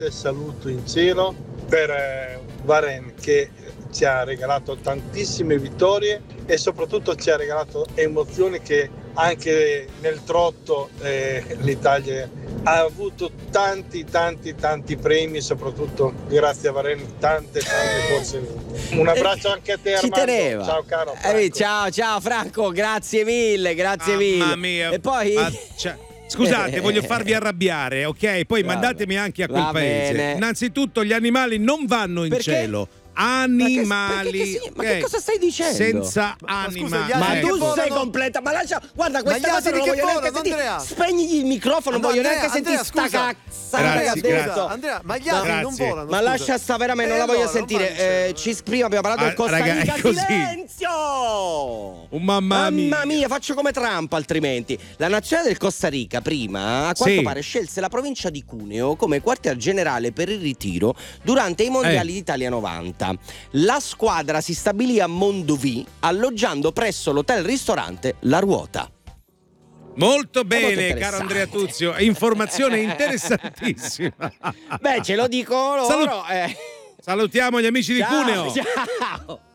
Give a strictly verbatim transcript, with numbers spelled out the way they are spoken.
saluto in cielo per eh, Bahrain che ci ha regalato tantissime vittorie e soprattutto ci ha regalato emozioni che anche nel trotto eh, l'Italia ha avuto tanti tanti tanti premi, soprattutto grazie a Bahrain tante tante corse vinte. Un abbraccio anche a te Ci Armando. teneva. Ciao caro eh, ciao ciao Franco, grazie mille, grazie Mamma mille. mia. E poi Ah, cioè, scusate, voglio farvi arrabbiare, ok? Poi Va mandatemi anche a quel va paese. bene. Innanzitutto gli animali non vanno in Perché? cielo. Animali, Perché- perché che si- ma che ok? cosa stai dicendo? Senza Ma- ma scusa, anima. gli altri Ma che tu volano- sei completa, ma lascia, guarda, questa gli cosa altri non che voglio neanche volano, sentire. Andrea. Spegni il microfono, non No, voglio Andrea, neanche sentire Andrea, sta scusa. cazzata che ha Grazie, detto. grazie. Andrea, ma gli altri non Grazie. volano. Ma scusa. lascia sta veramente, non Eh, la voglio allora, non sentire. vanno in cielo. Eh, ci prima abbiamo parlato Ah, del Costa raga, è Rica. così. Silenzio! Un mamma mia. Mamma mia, faccio come Trump altrimenti. La nazionale del Costa Rica prima, a quanto Sì. pare, scelse la provincia di Cuneo come quartier generale per il ritiro durante i mondiali Eh. d'Italia novanta. La squadra si stabilì a Mondovì, alloggiando presso l'hotel-ristorante La Ruota. Molto molto bene, interessante. caro Andrea Tuzio, informazione interessantissima. Beh, ce lo dico loro. Salut- eh. Salutiamo gli amici di Ciao, Cuneo. ciao.